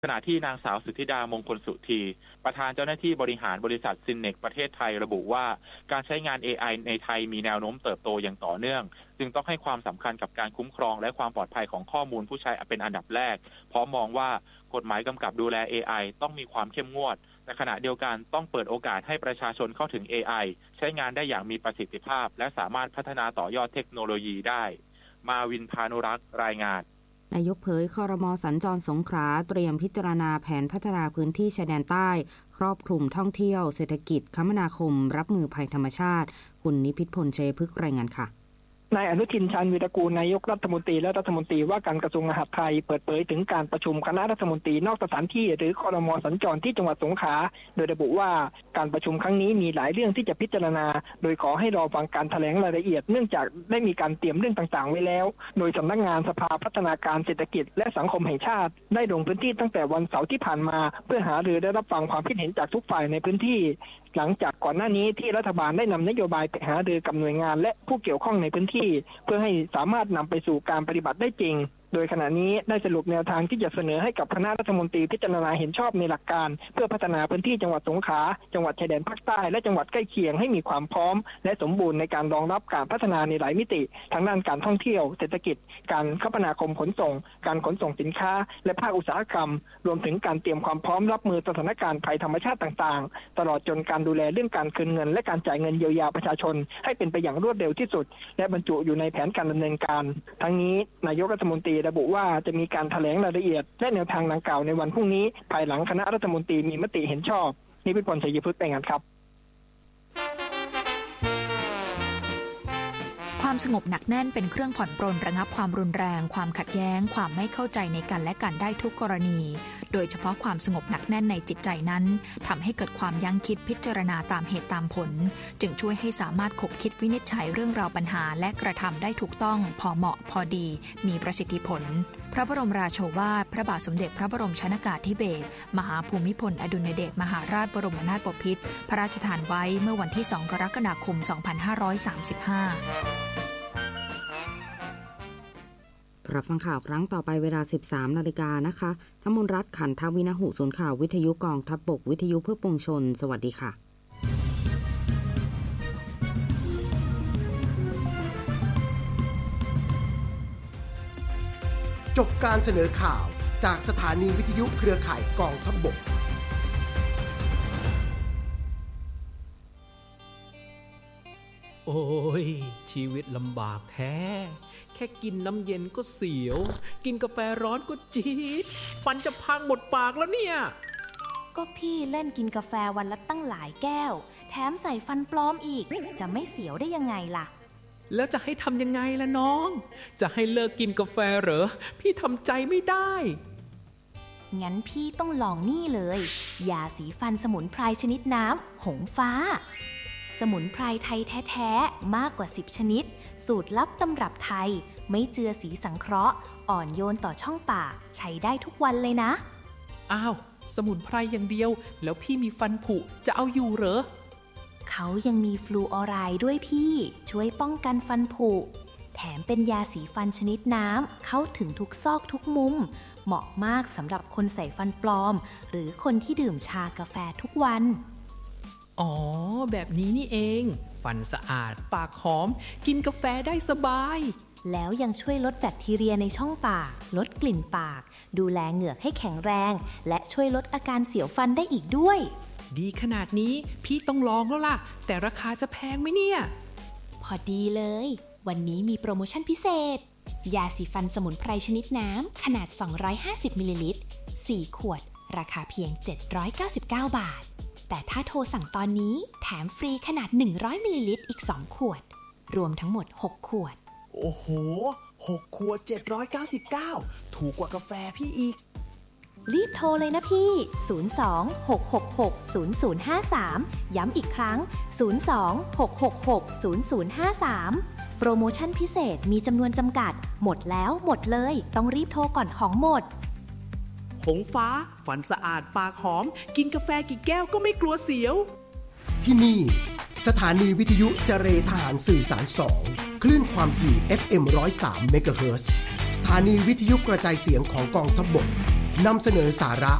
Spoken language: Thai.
ขณะที่นางสาวสุทธิดามงคลสุธีประธานเจ้าหน้าที่บริหารบริษัทซินเน็กประเทศไทยระบุว่าการใช้งาน AI ในไทยมีแนวโน้มเติบโตอย่างต่อเนื่องจึงต้องให้ความสำคัญกับการคุ้มครองและความปลอดภัยของข้อมูลผู้ใช้เป็นอันดับแรกพร้อมมองว่ากฎหมายกำกับดูแล AI ต้องมีความเข้มงวดในขณะเดียวกันต้องเปิดโอกาสให้ประชาชนเข้าถึง AI ใช้งานได้อย่างมีประสิทธิภาพและสามารถพัฒนาต่อยอดเทคโนโลยีได้มาวินพานุรักษ์รายงานนายกเผยครม.สัญจรสงขลาเตรียมพิจารณาแผนพัฒนาพื้นที่ชายแดนใต้ครอบคลุมท่องเที่ยวเศรษฐกิจคมนาคมรับมือภัยธรรมชาติคุณนิพิษพล ชัยพฤกษ์รายงานค่ะนายอนุทิน ชาญวีรกูลนายกรัฐมนตรีและรัฐมนตรีว่าการกระทรวงมหาดไทยเปิดเผยถึงการประชุมคณะรัฐมนตรีนอกสถานที่หรือครม.สัญจรที่จังหวัดสงขลาโดยระบุว่าการประชุมครั้งนี้มีหลายเรื่องที่จะพิจารณาโดยขอให้รอฟังการแถลงรายละเอียดเนื่องจากได้มีการเตรียมเรื่องต่างๆไว้แล้วโดยสำนักงานสภาพัฒนาการเศรษฐกิจและสังคมแห่งชาติได้ลงพื้นที่ตั้งแต่วันเสาร์ที่ผ่านมาเพื่อหารือและรับฟังความคิดเห็นจากทุกฝ่ายในพื้นที่หลังจากก่อนหน้านี้ที่รัฐบาลได้นำนโยบายไปหารือกับหน่วยงานและผู้เกี่ยวข้องในพื้นที่เพื่อให้สามารถนำไปสู่การปฏิบัติได้จริงโดยขณะนี้ได้สรุปแนวทางที่จะเสนอให้กับคณะรัฐมนตรีพิจารณาเห็นชอบในหลักการเพื่อพัฒนาพื้นที่จังหวัดสงขลาจังหวัดชายแดนภาคใต้และจังหวัดใกล้เคียงให้มีความพร้อมและสมบูรณ์ในการรองรับการพัฒนาในหลายมิติทั้งด้านการท่องเที่ยวเศรษฐกิจการคมนาคมขนส่งการขนส่งสินค้าและภาคอุตสาหกรรมรวมถึงการเตรียมความพร้อมรับมือสถานการณ์ภัยธรรมชาติต่างๆตลอดจนการดูแลเรื่องการคืนเงินและการจ่ายเงินเยียวยาประชาชนให้เป็นไปอย่างรวดเร็วที่สุดและบรรจุอยู่ในแผนการดำเนินการทั้งนี้นายกรัฐมนตรีระบุว่าจะมีการแถลงรายละเอียดและแนวทางดังกล่าวในวันพรุ่งนี้ภายหลังคณะรัฐมนตรีมีมติเห็นชอบนิพิษพล ชัยพฤกษ์รายงานครับความสงบหนักแน่นเป็นเครื่องผ่อนปรนระงับความรุนแรงความขัดแย้งความไม่เข้าใจในกันและกันได้ทุกกรณีโดยเฉพาะความสงบหนักแน่นในจิตใจนั้นทำให้เกิดความยั้งคิดพิจารณาตามเหตุตามผลจึงช่วยให้สามารถคบคิดวินิจฉัยเรื่องราวปัญหาและกระทำได้ถูกต้องพอเหมาะพอดีมีประสิทธิผลพระบรมราโชวาทพระบาทสมเด็จพระบรมชนกาธิเบศรมหาภูมิพลอดุลยเดชมหาราชบรมนาถบพิตรพระราชทานไว้เมื่อวันที่ 2 กรกฎาคม 2535 รับฟังข่าวครั้งต่อไปเวลา 13 นาฬิกานะคะธมนรัตน์ ขันธวินหุศูนย์ข่าววิทยุกองทัพบกวิทยุเพื่อปวงชนสวัสดีค่ะจบการเสนอข่าวจากสถานีวิทยุเครือข่ายกองทัพบกโอ้ยชีวิตลำบากแท้แค่กินน้ำเย็นก็เสียวกินกาแฟร้อนก็จี๊ดฟันจะพังหมดปากแล้วเนี่ยก็พี่เล่นกินกาแฟวันละตั้งหลายแก้วแถมใส่ฟันปลอมอีกจะไม่เสียวได้ยังไงล่ะแล้วจะให้ทำยังไงล่ะน้องจะให้เลิกกินกาแฟเหรอพี่ทำใจไม่ได้งั้นพี่ต้องลองนี่เลยยาสีฟันสมุนไพรชนิดน้ำหงฟ้าสมุนไพรไทยแท้ๆมากกว่า10ชนิดสูตรลับตำรับไทยไม่เจือสีสังเคราะห์อ่อนโยนต่อช่องปากใช้ได้ทุกวันเลยนะอ้าวสมุนไพรอย่างเดียวแล้วพี่มีฟันผุจะเอาอยู่เหรอเขายังมีฟลูออไรด์ด้วยพี่ช่วยป้องกันฟันผุแถมเป็นยาสีฟันชนิดน้ำเข้าถึงทุกซอกทุกมุมเหมาะมากสำหรับคนใส่ฟันปลอมหรือคนที่ดื่มชากาแฟทุกวันอ๋อแบบนี้นี่เองฟันสะอาดปากหอมกินกาแฟได้สบายแล้วยังช่วยลดแบคทีเรียในช่องปากลดกลิ่นปากดูแลเหงือกให้แข็งแรงและช่วยลดอาการเสียวฟันได้อีกด้วยดีขนาดนี้พี่ต้องลองแล้วล่ะแต่ราคาจะแพงไหมเนี่ยพอดีเลยวันนี้มีโปรโมชั่นพิเศษยาสีฟันสมุนไพรชนิดน้ำขนาด250มิลลิลิตร4ขวดราคาเพียง799 บาทแต่ถ้าโทรสั่งตอนนี้แถมฟรีขนาด100มิลลิลิตรอีก2ขวดรวมทั้งหมด6ขวดโอ้โห6ขวด799ถูกกว่ากาแฟพี่อีกรีบโทรเลยนะพี่02-666-0053ย้ำอีกครั้ง02-666-0053โปรโมชั่นพิเศษมีจำนวนจำกัดหมดแล้วหมดเลยต้องรีบโทรก่อนของหมดหงฟ้าฟันสะอาดปากหอมกินกาแฟกี่แก้วก็ไม่กลัวเสียวที่นี่สถานีวิทยุเจรทหารสื่อสาร2คลื่นความถี่ FM 103 เมกะเฮิรตซ์สถานีวิทยุกระจายเสียงของกองทัพบกนำเสนอสาระ